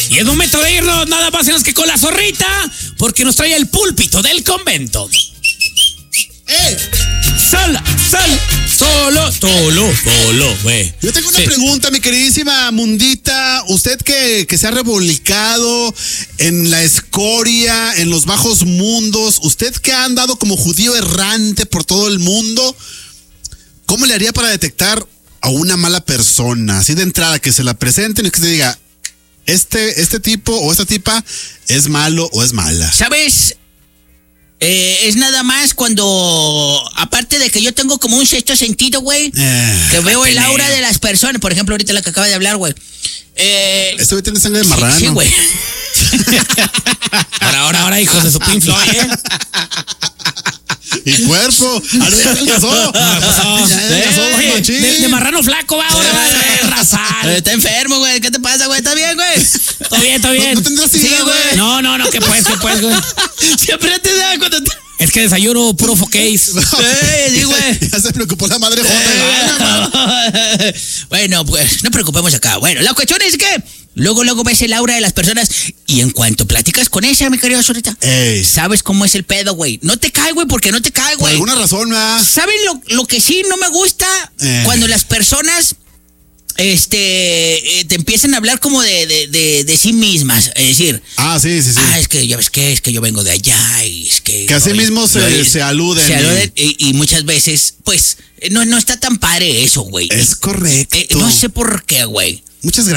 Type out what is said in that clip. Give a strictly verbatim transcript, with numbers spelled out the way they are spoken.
Y es momento de irnos nada más menos que con la zorrita, porque nos trae el púlpito del convento. ¡Eh! ¡Sal, sal! Solo, solo, solo, güey. Yo tengo una Sí. pregunta, mi queridísima Mundita. Usted que, que se ha revolcado en la escoria, en los bajos mundos, usted que ha andado como judío errante por todo el mundo, ¿cómo le haría para detectar a una mala persona? Así de entrada, que se la presenten y que se diga, este, este tipo o esta tipa es malo o es mala. ¿Sabes? Eh, es nada más cuando, aparte de que yo tengo como un sexto sentido, güey, Eh, que veo el tener. aura de las personas. Por ejemplo, ahorita la que acaba de hablar, güey. Eh, Este güey tiene sangre de marrano. sí, güey. Ahora, ahora, ahora, hijos de su Pink Floyd, ¿eh? Y cuerpo. Ahora ya adelgazó. Ya adelgazó, Oye, machín. de, de marrano flaco, va, ahora va a Eh, arrasar. Está enfermo, güey. ¿Qué te pasa, güey? ¿Estás bien, güey? Todo bien, todo bien. ¿No tendrás idea, Sí, güey? güey. No, no, no, que pues, que pues, güey. Siempre te da cuando te... Es que desayuno puro foquéis. Eh, sí, güey. Ya se preocupó la madre Jota. Bueno, pues no preocupemos acá. Bueno, la cuestión es que luego, luego ves el aura de las personas y en cuanto platicas con ella, mi querido Zorrita, Ey, sabes cómo es el pedo, güey. No te cae, güey, porque no te cae, por güey. alguna razón, ¿verdad? ¿Saben lo, lo que sí no me gusta? Eh. Cuando las personas este eh, te empiezan a hablar como de, de, de, de sí mismas. Es decir, Ah, sí, sí, sí. ah, es que ya ves que es que yo vengo de allá y es que... Que así mismo se- se aluden. Se aluden y, y muchas veces, pues, no, no está tan padre eso, güey. Es correcto. Eh, no sé por qué, güey. Muchas gracias.